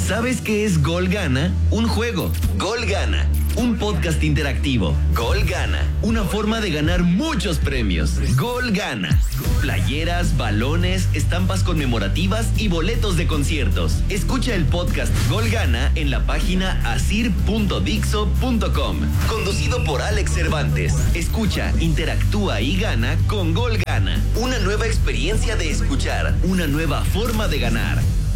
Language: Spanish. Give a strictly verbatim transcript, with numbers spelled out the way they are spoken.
¿Sabes qué es Gol Gana? Un juego. Gol Gana. Un podcast interactivo. Gol Gana. Una forma de ganar muchos premios. Gol Gana. Playeras, balones, estampas conmemorativas y boletos de conciertos. Escucha el podcast Gol Gana en la página asir punto dixo punto com. Conducido por Alex Cervantes. Escucha, interactúa y gana con Gol Gana. Una nueva experiencia de escuchar. Una nueva forma de ganar.